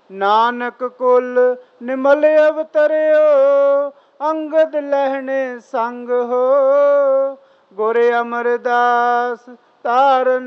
ਨਾਨਕ ਕੁਲ ਨਿਮਲ ਅਵਤਰਿਓ, ਅੰਗਦ ਲਹਿਣੇ ਸੰਗ ਹੋ। ਗੁਰ ਅਮਰਦਾਸ ਤਾਰਨ